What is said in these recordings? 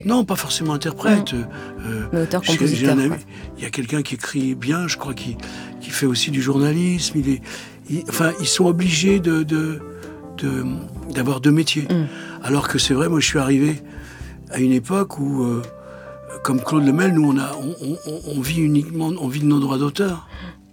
Non, pas forcément interprète. Mais auteur-compositeur. Il y a quelqu'un qui écrit bien, je crois, qui fait aussi du journalisme. Ils sont obligés d'avoir deux métiers. Alors que c'est vrai, moi je suis arrivé à une époque où, comme Claude Lemel, nous on vit de nos droits d'auteur.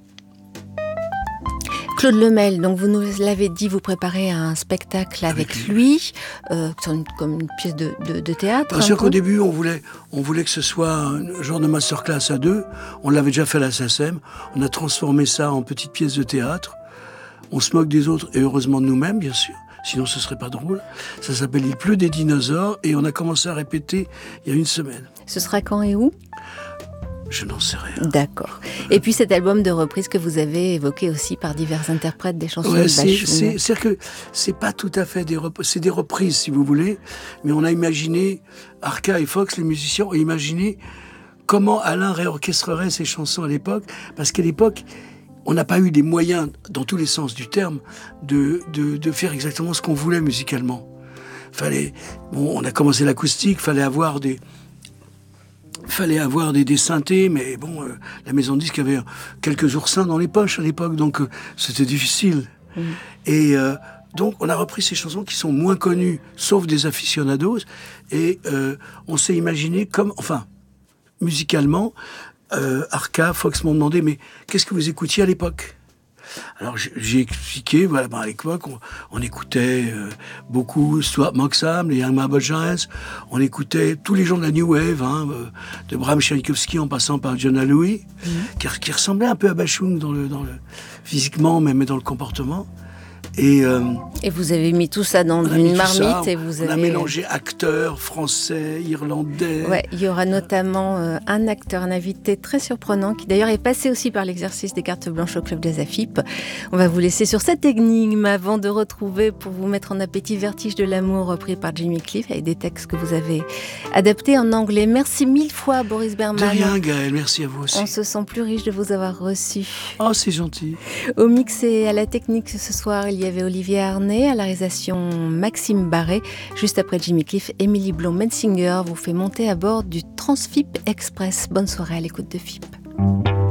Claude Lemel, donc vous nous l'avez dit, vous préparez un spectacle avec lui, comme une pièce de théâtre. Bien sûr qu'au début, on voulait que ce soit un genre de masterclass à deux. On l'avait déjà fait à la SACEM. On a transformé ça en petite pièce de théâtre. On se moque des autres et heureusement de nous-mêmes, bien sûr. Sinon, ce serait pas drôle. Ça s'appelle Il pleut des dinosaures et on a commencé à répéter il y a une semaine. Ce sera quand et où ? Je n'en sais rien. D'accord. Et puis cet album de reprises que vous avez évoqué aussi par divers interprètes des chansons de Bachung. C'est-à-dire que c'est pas tout à fait c'est des reprises, si vous voulez, mais on a imaginé, Arca et Fox, les musiciens, ont imaginé comment Alain réorchestrerait ces chansons à l'époque, parce qu'à l'époque, on n'a pas eu les moyens, dans tous les sens du terme, de faire exactement ce qu'on voulait musicalement. On a commencé l'acoustique, fallait avoir des synthés, mais bon, la maison de disques avait quelques oursins dans les poches à l'époque, donc c'était difficile. Et donc on a repris ces chansons qui sont moins connues, sauf des aficionados, et on s'est imaginé musicalement, Arca, Fox m'ont demandé, mais qu'est-ce que vous écoutiez à l'époque ? Alors j'ai expliqué, à l'époque on écoutait beaucoup Stuart Moxham, les Young Marble Giants, on écoutait tous les gens de la New Wave, de Bram Tchaikovsky en passant par John Louis, qui ressemblait un peu à Bachung physiquement, mais dans le comportement. Et vous avez mis tout ça dans une marmite on a mélangé acteurs français, irlandais. Ouais, il y aura notamment un acteur, un invité très surprenant qui d'ailleurs est passé aussi par l'exercice des cartes blanches au Club des AFIP. On va vous laisser sur cette énigme avant de retrouver pour vous mettre en appétit Vertige de l'amour repris par Jimmy Cliff avec des textes que vous avez adaptés en anglais. Merci mille fois Boris Berman. De rien Gaëlle, merci à vous aussi. On se sent plus riche de vous avoir reçu. Oh, c'est gentil. Au mix et à la technique ce soir, il y avait Olivier Arnay, à la réalisation Maxime Barré. Juste après Jimmy Cliff, Émilie Blom-Mensinger vous fait monter à bord du Transfip Express. Bonne soirée à l'écoute de FIP.